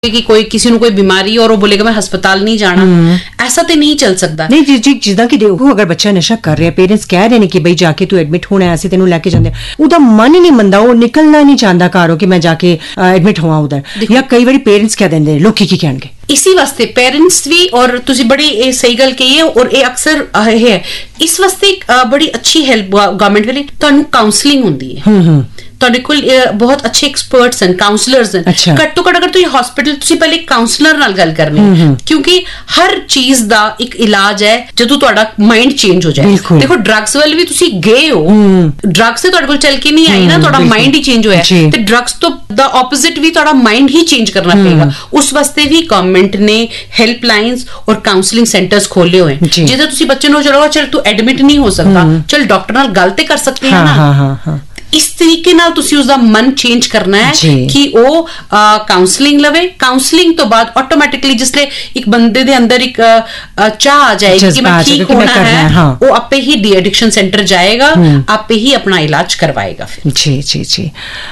कि कोई किसी ਨੂੰ ਕੋਈ ਬਿਮਾਰੀ और वो बोलेगा मैं ਹਸਪਤਾਲ नहीं जाना, ऐसा तो नहीं चल सकता। नहीं जी जिदा कि देखो अगर बच्चा नशा कर रहा है, पेरेंट्स कह रहे हैं कि भाई जाके तू एडमिट होना है, असं तेन लैके जाते, ਉਹਦਾ मन ही नहीं मनता, वो निकलना नहीं चाहता घरों कि मैं जाके एडमिट होवा उधर, या कई बार पेरेंट्स कह देंगे लोग की कहणगे। इसी वास्ते पेरेंट्स भी, और तुसी बड़ी सही गल कही है, और ये अक्सर है इस वास्ते बड़ी अच्छी हेल्प गवर्नमेंट वाली तुहानू काउंसलिंग होंदी है, ਤੁਹਾਡੇ ਕੋਲ ਬਹੁਤ ਅੱਛੇ ਐਕਸਪਰਟਸ ਹਨ, ਕਾਉਂਸਲਰਸ ਹਨ। ਘੱਟੋ ਘੱਟ ਅਗਰ ਤੁਸੀਂ ਹਸਪੀਟਲ, ਤੁਸੀਂ ਪਹਿਲੇ ਕਾਉਂਸਲਰ ਨਾਲ ਗੱਲ ਕਰਨੀ, ਕਿਉਂਕਿ ਹਰ ਚੀਜ਼ ਦਾ ਇੱਕ ਇਲਾਜ ਹੈ ਜਦੋਂ ਤੁਹਾਡਾ ਮਾਈਂਡ ਚੇਂਜ ਹੋ ਜਾਏ। ਦੇਖੋ ਡਰੱਗਸ ਵੱਲ ਵੀ ਤੁਸੀਂ ਗਏ ਹੋ, ਡਰੱਗਸ ਤੇ ਤੁਹਾਡੇ ਕੋਲ ਚੱਲ ਕੇ ਨਹੀਂ ਆਈ ਨਾ, ਤੁਹਾਡਾ ਮਾਈਂਡ ਹੀ ਚੇਂਜ ਹੋਇਆ, ਤੇ ਡਰੱਗਸ ਤੋਂ ਦਾ ਆਪੋਜ਼ਿਟ ਵੀ ਤੁਹਾਡਾ ਮਾਈਂਡ ਹੀ ਚੇਂਜ ਕਰਨਾ ਪਏਗਾ। ਉਸ ਵਾਸਤੇ ਵੀ ਗਵਰਨਮੈਂਟ ਨੇ ਹੈਲਪਲਾਈਨਸ ਔਰ ਕਾਉਂਸਲਿੰਗ ਸੈਂਟਰਸ ਖੋਲੇ ਹੋਏ, ਜਿਹਦੇ ਤੁਸੀਂ ਬੱਚੇ ਨੂੰ ਚਲੋ ਚਲ ਤੂੰ ਐਡਮਿਟ ਨਹੀਂ ਹੋ ਸਕਦਾ, ਚਲ ਡਾਕਟਰ ਨਾਲ ਗੱਲ ਤੇ ਕਰ ਸਕਦੇ ਹਾਂ ਨਾ। ਇਸ ਤਰੀਕੇ ਨਾਲ ਤੁਸੀਂ ਉਸਦਾ ਮਨ ਚੇਂਜ ਕਰਨਾ ਹੈ ਕਿ ਉਹ ਕਾਉਂਸਲਿੰਗ ਲਵੇ। ਕਾਉਂਸਲਿੰਗ ਤੋਂ ਬਾਅਦ ਆਟੋਮੈਟਿਕਲੀ ਜਿਸਲੇ ਇੱਕ ਬੰਦੇ ਦੇ ਅੰਦਰ ਇੱਕ ਚਾਹ ਆ ਜਾਏਗੀ ਕਿ ਮੈਂ ਠੀਕ ਹੋਣਾ ਹੈ, ਉਹ ਆਪੇ ਹੀ ਡੀ ਐਡਿਕਸ਼ਨ ਸੈਂਟਰ ਜਾਏਗਾ, ਆਪੇ ਹੀ ਆਪਣਾ ਇਲਾਜ ਕਰਵਾਏਗਾ। ਫਿਰ ਜੀ ਜੀ ਜੀ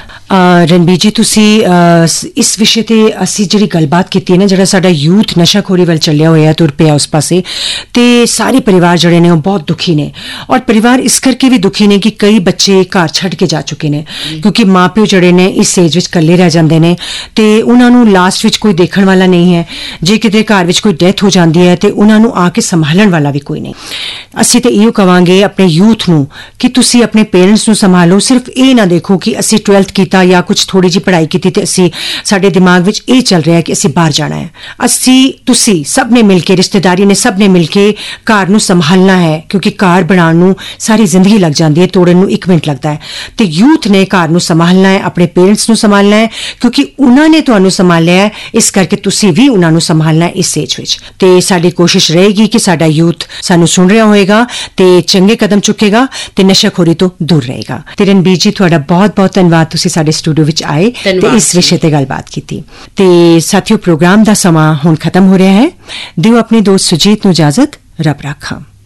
ਰਣਬੀਰ ਜੀ, ਤੁਸੀਂ ਇਸ ਵਿਸ਼ੇ ਤੇ ਅਸੀਂ ਜਿਹੜੀ ਗੱਲਬਾਤ ਕੀਤੀ ਹੈ ਨਾ, ਜਿਹੜਾ ਸਾਡਾ ਯੂਥ ਨਸ਼ਾਖੋਰੀ ਵੱਲ ਚੱਲਿਆ ਹੋਇਆ, ਤੁਰ ਪਿਆ ਉਸ ਪਾਸੇ, ਤੇ ਸਾਰੇ ਪਰਿਵਾਰ ਜਿਹੜੇ ਨੇ ਉਹ ਬਹੁਤ ਦੁਖੀ ਨੇ, ਔਰ ਪਰਿਵਾਰ ਇਸ ਕਰਕੇ ਵੀ ਦੁਖੀ ਨੇ ਕਿ ਕਈ ਬੱਚੇ ਘਰ ਛੱਡ ਕੇ ਜਾ ਚੁੱਕੇ ਨੇ, ਕਿਉਂਕਿ ਮਾਪਿਓ ਜਿਹੜੇ ਨੇ ਇਸ ਏਜ ਵਿੱਚ ਇਕੱਲੇ ਰਹਿ ਜਾਂਦੇ ਨੇ, ਤੇ ਉਹਨਾਂ ਨੂੰ ਲਾਸਟ ਵਿੱਚ ਕੋਈ ਦੇਖਣ ਵਾਲਾ ਨਹੀਂ ਹੈ। ਜੇ ਕਿਤੇ ਘਰ ਵਿੱਚ ਕੋਈ ਡੈਥ ਹੋ ਜਾਂਦੀ ਹੈ ਤੇ ਉਹਨਾਂ ਨੂੰ ਆ ਕੇ ਸੰਭਾਲਣ ਵਾਲਾ ਵੀ ਕੋਈ ਨਹੀਂ। ਅਸੀਂ ਤਾਂ ਇਹੋ ਕਵਾਂਗੇ ਆਪਣੇ ਯੂਥ ਨੂੰ ਕਿ ਤੁਸੀਂ ਆਪਣੇ ਪੇਰੈਂਟਸ ਨੂੰ ਸੰਭਾਲੋ। ਸਿਰਫ ਇਹ ਨਾ ਦੇਖੋ ਕਿ ਅਸੀਂ 12th ਕੀਤਾ ਜਾਂ ਕੁਝ ਥੋੜੀ ਜਿਹੀ ਪੜ੍ਹਾਈ ਕੀਤੀ ਤੇ ਅਸੀਂ ਸਾਡੇ ਦਿਮਾਗ ਵਿੱਚ ਇਹ ਚੱਲ ਰਿਹਾ ਕਿ ਅਸੀਂ ਬਾਹਰ ਜਾਣਾ ਹੈ। ਤੁਸੀਂ ਸਭ ਨੇ ਮਿਲ ਕੇ, ਰਿਸ਼ਤੇਦਾਰੀ ਨੇ ਸਭ ਨੇ ਮਿਲ ਕੇ ਘਰ ਨੂੰ ਸੰਭਾਲਣਾ ਹੈ, ਕਿਉਂਕਿ ਘਰ ਬਣਾਉਣ ਨੂੰ ਸਾਰੀ ਜ਼ਿੰਦਗੀ ਲੱਗ ਜਾਂਦੀ ਹੈ, ਤੋੜਨ ਨੂੰ 1 ਮਿੰਟ ਲੱਗਦਾ ਹੈ। ਤੇ ਯੂਥ ਨੇ ਘਰ ਨੂੰ ਸੰਭਾਲਣਾ ਹੈ, ਆਪਣੇ ਪੇਰੈਂਟਸ ਨੂੰ ਸੰਭਾਲਣਾ ਹੈ, ਕਿਉਂਕਿ ਉਹਨਾਂ ਨੇ ਤੁਹਾਨੂੰ ਸੰਭਾਲਿਆ ਹੈ, ਇਸ ਕਰਕੇ ਤੁਸੀਂ ਵੀ ਉਹਨਾਂ ਨੂੰ ਸੰਭਾਲਣਾ ਹੈ ਇਸ ਏਜ ਵਿੱਚ। ਤੇ ਸਾਡੀ ਕੋਸ਼ਿਸ਼ ਰਹੇਗੀ ਕਿ ਸਾਡਾ ਯੂਥ ਸਾਨੂੰ ਸੁਣ ਰਿਹਾ ਹੋਏਗਾ ਤੇ ਚੰਗੇ ਕਦਮ ਚੁੱਕੇਗਾ ਤੇ ਨਸ਼ਾਖੋਰੀ ਤੋਂ ਦੂਰ ਰਹੇਗਾ। ਤੇ ਰਣਬੀਰ ਜੀ, ਤੁਹਾਡਾ ਬਹੁਤ ਬਹੁਤ ਧੰਨਵਾਦ, ਤੁਸੀਂ ਸਾਡੇ ਸਟੂਡੀਓ ਵਿੱਚ ਆਏ ਤੇ ਇਸ ਵਿਸ਼ੇ ਤੇ ਗੱਲਬਾਤ ਕੀਤੀ। ਤੇ ਸਾਥੀਓ, ਪ੍ਰੋਗਰਾਮ ਦਾ ਸਮਾਂ ਹੁਣ ਖਤਮ ਹੋ ਰਿਹਾ ਹੈ। ਦਿਓ ਆਪਣੇ ਦੋਸਤ ਸੁਜੀਤ ਨੂੰ ਇਜਾਜ਼ਤ। ਰੱਬ ਰਾਖਾ।